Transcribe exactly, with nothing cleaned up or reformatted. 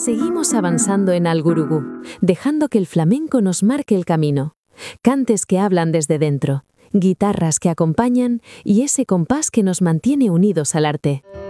Seguimos avanzando en Algurugú, dejando que el flamenco nos marque el camino. Cantes que hablan desde dentro, guitarras que acompañan y ese compás que nos mantiene unidos al arte.